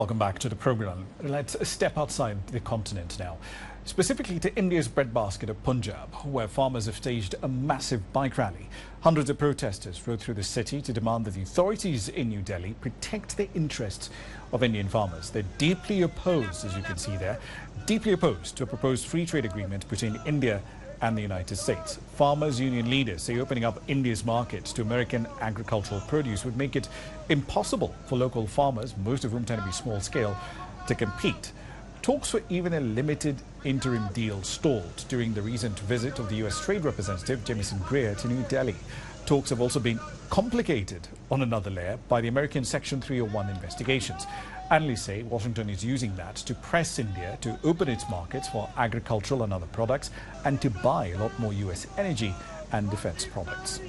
Welcome back to the program. Let's step outside the continent now, specifically to India's breadbasket of Punjab, where farmers have staged a massive bike rally. Hundreds of protesters rode through the city to demand that the authorities in New Delhi protect the interests of Indian farmers. They're deeply opposed, as you can see there, deeply opposed to a proposed free trade agreement between India and the United States. Farmers' union leaders say opening up India's markets to American agricultural produce would make it impossible for local farmers, most of whom tend to be small scale, to compete. Talks for even a limited interim deal stalled during the recent visit of the US Trade Representative Jamieson Greer to New Delhi. Talks have also been complicated on another layer by the American Section 301 investigations. Analysts say Washington is using that to press India to open its markets for agricultural and other products and to buy a lot more US energy and defense products.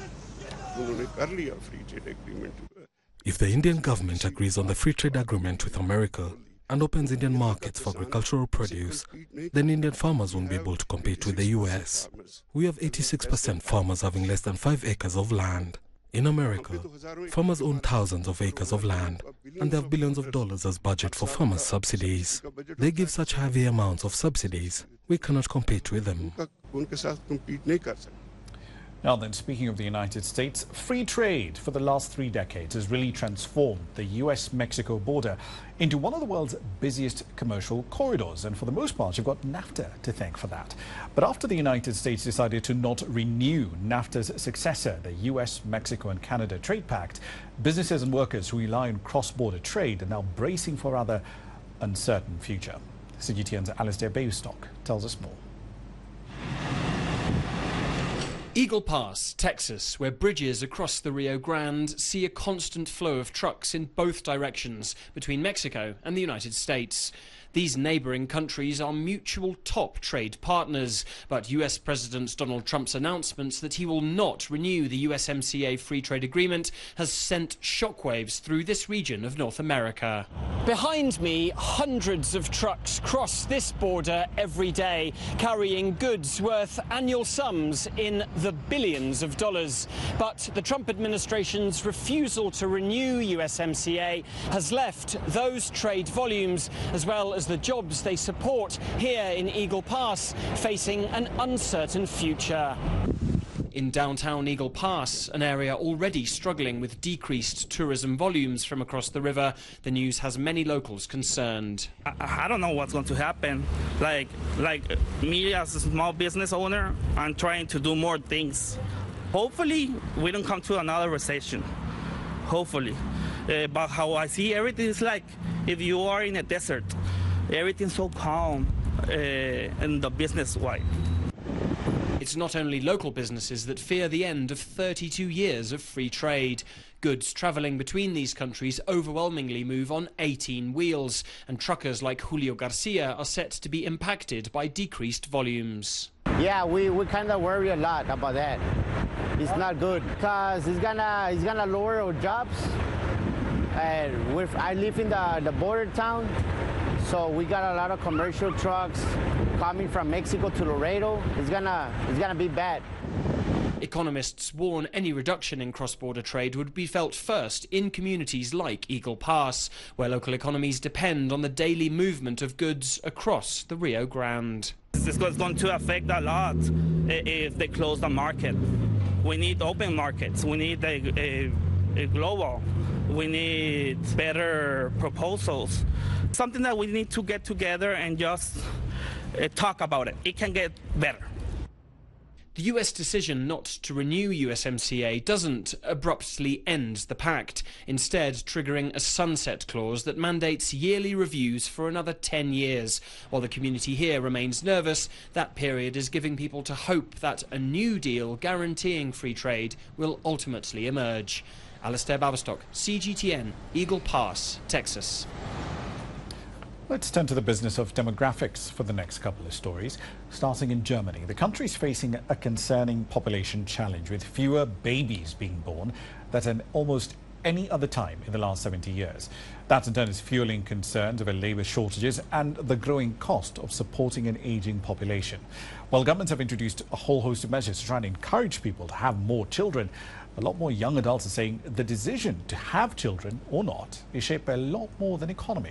If the Indian government agrees on the free trade agreement with America and opens Indian markets for agricultural produce, then Indian farmers won't be able to compete with the US. We have 86% farmers having less than 5 acres of land. In America, farmers own thousands of acres of land, and they have billions of dollars as budget for farmers' subsidies. They give such heavy amounts of subsidies, we cannot compete with them. Now then, speaking of the United States, free trade for the last 3 decades has really transformed the US-Mexico border into one of the world's busiest commercial corridors. And for the most part, you've got NAFTA to thank for that. But after the United States decided to not renew NAFTA's successor, the US, Mexico and Canada Trade Pact, businesses and workers who rely on cross-border trade are now bracing for a rather uncertain future. CGTN's Alistair Bastock tells us more. Eagle Pass, Texas, where bridges across the Rio Grande see a constant flow of trucks in both directions between Mexico and the United States. These neighbouring countries are mutual top trade partners, but US President Donald Trump's announcements that he will not renew the USMCA free trade agreement has sent shockwaves through this region of North America. Behind me, hundreds of trucks cross this border every day, carrying goods worth annual sums in the billions of dollars. But the Trump administration's refusal to renew USMCA has left those trade volumes, as well as the jobs they support here in Eagle Pass, facing an uncertain future. In downtown Eagle Pass, an area already struggling with decreased tourism volumes from across the river, the news has many locals concerned. I don't know what's going to happen. Like me as a small business owner, I'm trying to do more things. Hopefully, we don't come to another recession. Hopefully. But how I see everything is like if you are in a desert. Everything's so calm in the business-wise. It's not only local businesses that fear the end of 32 years of free trade. Goods travelling between these countries overwhelmingly move on 18 wheels, and truckers like Julio Garcia are set to be impacted by decreased volumes. Yeah, we kind of worry a lot about that. It's not good because it's gonna lower our jobs. And I live in the border town, so we got a lot of commercial trucks coming from Mexico to Laredo. It's gonna be bad. Economists warn any reduction in cross-border trade would be felt first in communities like Eagle Pass, where local economies depend on the daily movement of goods across the Rio Grande. This is going to affect a lot if they close the market. We need open markets. We need a global. We need better proposals. Something that we need to get together and just talk about it. It can get better. The US decision not to renew USMCA doesn't abruptly end the pact, instead triggering a sunset clause that mandates yearly reviews for another 10 years. While the community here remains nervous, that period is giving people to hope that a new deal guaranteeing free trade will ultimately emerge. Alistair Bastock, CGTN, Eagle Pass, Texas. Let's turn to the business of demographics for the next couple of stories. Starting in Germany, the country is facing a concerning population challenge, with fewer babies being born than at almost any other time in the last 70 years. That in turn is fueling concerns over labour shortages and the growing cost of supporting an ageing population. While governments have introduced a whole host of measures to try and encourage people to have more children, a lot more young adults are saying the decision to have children or not is shaped by a lot more than economics.